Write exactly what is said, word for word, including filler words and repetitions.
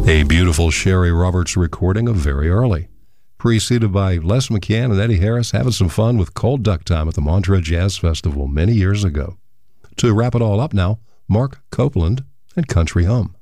A beautiful Sherry Roberts recording of Very Early, preceded by Les McCann and Eddie Harris having some fun with Cold Duck Time at the Montreux Jazz Festival many years ago. To wrap it all up now, Mark Copeland and Country Hum.